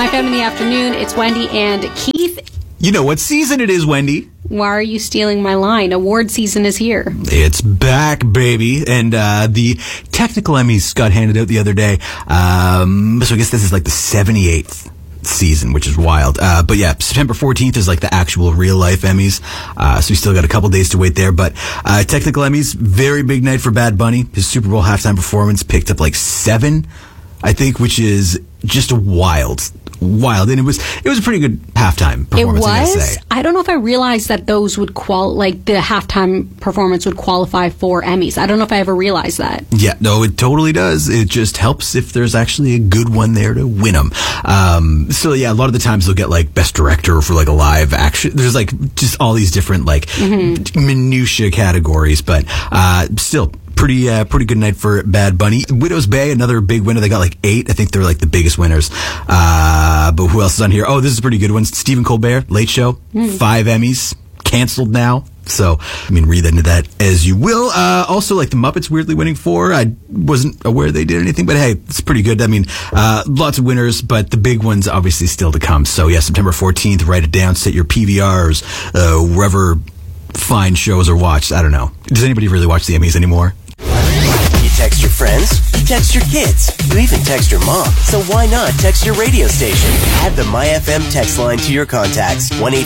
My FM in the afternoon. It's Wendy and Keith. You know what season it is, Wendy. Why are you stealing my line? Award season is here. It's back, baby. And the technical Emmys got handed out the other day. So I guess this is like the 78th season, which is wild. But yeah, September 14th is like the actual real life Emmys. So we still got a couple days to wait there. But technical Emmys, very big night for Bad Bunny. His Super Bowl halftime performance picked up like 7, I think, which is just wild. And it was a pretty good halftime performance. It I gotta was. say. I don't know if I realized that those would the halftime performance would qualify for Emmys. I don't know if I ever realized that. Yeah, no, it totally does. It just helps if there's actually a good one there to win them. So yeah, a lot of the times they'll get like best director for like a live action. There's like just all these different like minutia categories, but still. Pretty good night for Bad Bunny. Widow's Bay, another big winner. They got like 8. I think they're like the biggest winners. But who else is on here? Oh, this is a pretty good one. Stephen Colbert, Late Show, 5 Emmys, canceled now. So, I mean, read into that as you will. Also, like the Muppets weirdly winning 4. I wasn't aware they did anything, but hey, it's pretty good. I mean, lots of winners, but the big ones obviously still to come. So yeah, September 14th, write it down, set your PVRs, wherever fine shows are watched. I don't know. Does anybody really watch the Emmys anymore? You text your friends, you text your kids, you even text your mom. So why not text your radio station? Add the MyFM text line to your contacts.